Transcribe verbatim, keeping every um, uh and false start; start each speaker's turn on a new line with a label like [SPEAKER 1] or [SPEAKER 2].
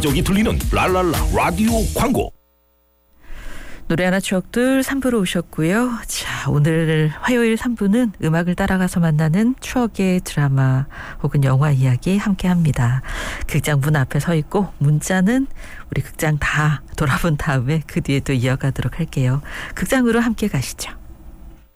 [SPEAKER 1] 저기 들리는 랄랄라 라디오 광고.
[SPEAKER 2] 노래 하나 추억들 삼 부로 오셨고요. 자, 오늘 화요일 삼 부는 음악을 따라가서 만나는 추억의 드라마 혹은 영화 이야기 함께합니다. 극장 문 앞에 서 있고 문자는 우리 극장 다 돌아본 다음에 그 뒤에 또 이어가도록 할게요. 극장으로 함께 가시죠.